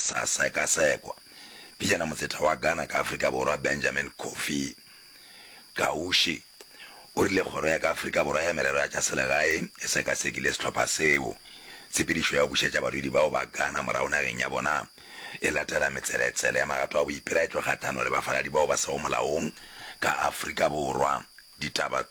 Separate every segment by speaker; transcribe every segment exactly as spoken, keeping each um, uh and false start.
Speaker 1: sa sekasekwa pijana motsetha wa Ghana ka Afrika Borwa Benjamin Kofi Kaushi o rile kgoro ya ka Afrika Borwa ya merero ya selegae e sekasekile setlhopha seo tshepedišo ya bušetša badudi bao ba Ghana morao nageng ya bona e latela metseletsele ya magato a boipelaetlo kgatlhanong le bafaladi bao ba sego molaong ka Afrika Borwa.
Speaker 2: We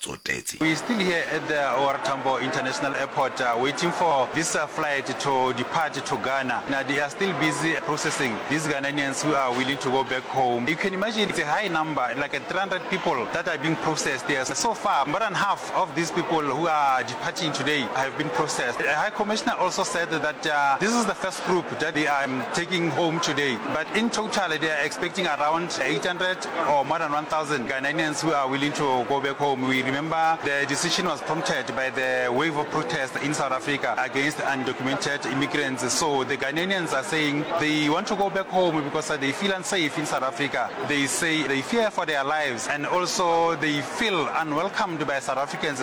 Speaker 2: still here at the O R Tambo International Airport uh, waiting for this uh, flight to depart to Ghana. Now they are still busy processing these Ghanaians who are willing to go back home. You can imagine it's a high number, like a three hundred people that are being processed there. So far, more than half of these people who are departing today have been processed. The High Commissioner also said that uh, this is the first group that they are um, taking home today. But in total, they are expecting around eight hundred or more than one thousand Ghanaians who are willing to go back home. We remember the decision was prompted by the wave of protest in South Africa against undocumented immigrants. So the Ghanaians are saying they want to go back home because they feel unsafe in South Africa. They say they fear for their lives and also they feel unwelcomed by South Africans.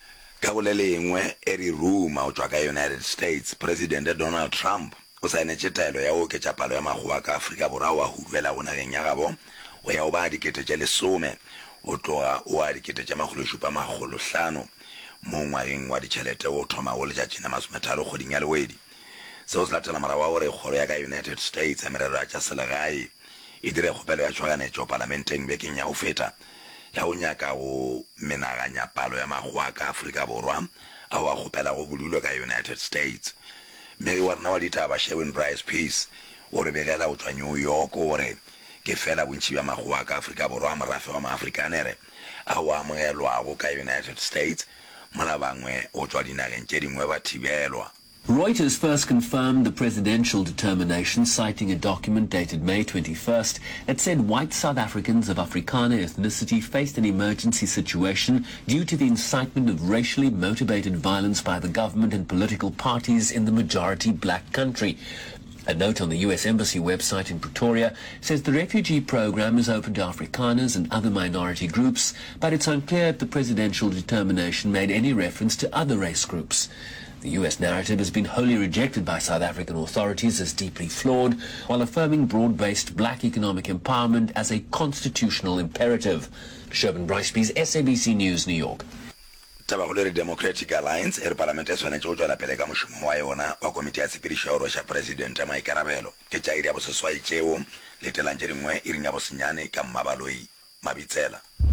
Speaker 1: Kaulelengwe eri room out of the United States, President Donald Trump o saenetse taelo ya o ke tša palo ya magoa ka Afrika Borwa wa hudwela bona geng ya gabo o ya o ba dikete tša lesome o tloga o a dikete tša magolo šupa magolo hlano mo ngwageng wa ditšhelete o thoma o letšatši na masometharo kgoding ya lewedi seo se latela morago wa gore kgoro ya ka United States ya merero ya tša selegae e dire kgopelo ya tšhoganetšo palamenteng bekeng ya go feta ya go nyaka go menaganya palo ya magoa ka Afrika Borwa a go a kgopela go bodulo ka United States. Mme wa rena wa ditaba Sherwin Bryce Peace o re begela go tswa New York gore ke fela bontši bja magoa ka Afrika Borwa morafe wa maafrikanere a go amogelwago ka United States mola bangwe o tswa dinageng tše dingwe ba thibelwa.
Speaker 3: Reuters first confirmed the presidential determination, citing a document dated May twenty-first that said white South Africans of Afrikaner ethnicity faced an emergency situation due to the incitement of racially motivated violence by the government and political parties in the majority black country. A note on the U S Embassy website in Pretoria says the refugee program is open to Afrikaners and other minority groups, but it's unclear if the presidential determination made any reference to other race groups. The U S narrative has been wholly rejected by South African authorities as deeply flawed, while affirming broad-based black economic empowerment as a constitutional imperative. Sherwin Bryce Peace, S A B C News, New York.
Speaker 1: Tabagolere Democratic Alliance e re parlamente e swanetše go tšwela pele ka mošomo wa yona wa komiti ya tshepedišo ya go rwesa presidente maikarabelo ke tša iri ya boseswai tšeo letelang tše dingwe e ring ya bosenyane ka Mmabaloi Mabitsela.